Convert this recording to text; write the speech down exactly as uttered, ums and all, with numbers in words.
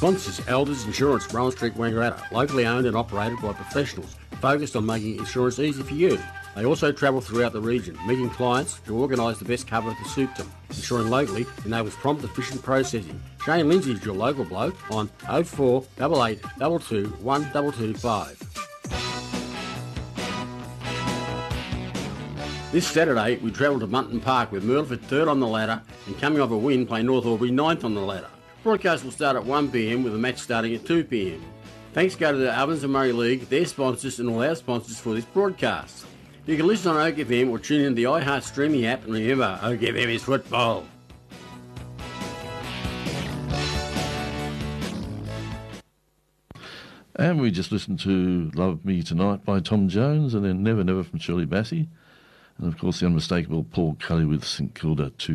Sponsors Elders Insurance, Rowan Street, Wangaratta, locally owned and operated by professionals focused on making insurance easy for you. They also travel throughout the region, meeting clients to organise the best cover to suit them. Insuring locally enables prompt, efficient processing. Shane Lindsay is your local bloke on oh four eight eight two two one two two five. This Saturday, we travel to Munton Park with Myrtleford third on the ladder and coming off a win, play North Albury ninth on the ladder. Broadcast will start at one p m with the match starting at two p m. Thanks go to the Ovens and Murray League, their sponsors and all our sponsors for this broadcast. You can listen on Oak F M or tune in the iHeart streaming app, and remember, Oak F M is football. And we just listened to Love Me Tonight by Tom Jones, and then Never Never from Shirley Bassey. And of course the unmistakable Paul Cully with St Kilda two.